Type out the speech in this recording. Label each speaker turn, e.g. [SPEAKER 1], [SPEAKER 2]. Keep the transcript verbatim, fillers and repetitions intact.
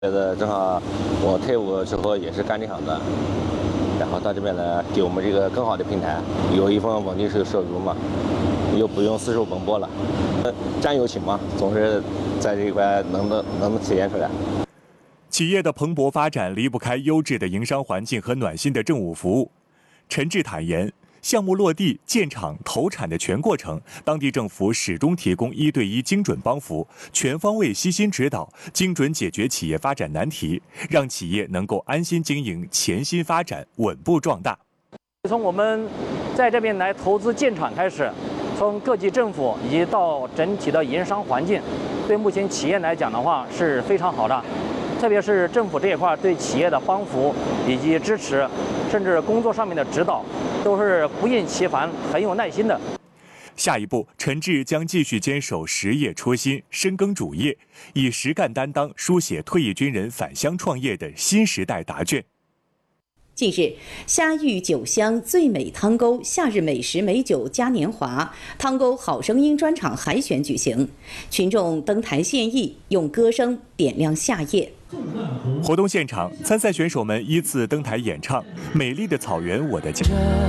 [SPEAKER 1] 觉得正好我退伍之后也是干这行的，然后到这边来给我们这个更好的平台，有一份稳定的收入嘛，又不用四处奔波了，战友情嘛，总是在这一块能能能体现出来。
[SPEAKER 2] 企业的蓬勃发展离不开优质的营商环境和暖心的政务服务。陈志坦言，项目落地、建厂、投产的全过程，当地政府始终提供一对一精准帮扶，全方位悉心指导，精准解决企业发展难题，让企业能够安心经营、潜心发展、稳步壮大。
[SPEAKER 3] 从我们在这边来投资建厂开始，从各级政府以及到整体的营商环境，对目前企业来讲的话是非常好的。特别是政府这一块对企业的帮扶以及支持，甚至工作上面的指导，都是不厌其烦、很有耐心的。
[SPEAKER 2] 下一步，陈志将继续坚守实业初心，深耕主业，以实干担当书写退役军人返乡创业的新时代答卷。
[SPEAKER 4] 近日，虾玉酒香最美汤沟夏日美食美酒嘉年华汤沟好声音专场海选举行，群众登台献艺，用歌声点亮夏夜。
[SPEAKER 2] 活动现场，参赛选手们依次登台演唱《美丽的草原我的家》。